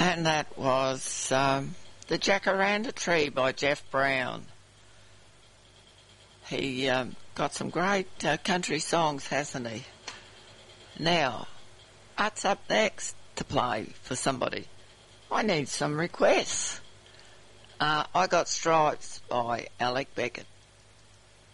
And that was The Jacaranda Tree by Jeff Brown. He got some great country songs, hasn't he? Now, what's up next to play for somebody? I need some requests. I Got Stripes by Alec Beckett.